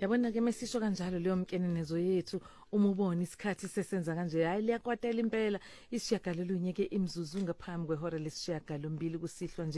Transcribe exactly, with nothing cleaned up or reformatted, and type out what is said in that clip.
Yabona ke mesisho kanjalo leyo mkenenezo yethu uma ubona isikhathi sesenza kanje hayi liyakwatela impela isishiyagalolunye ke imzuzu ngaphambi kwehora lesishiyagalombili kusihlwa nje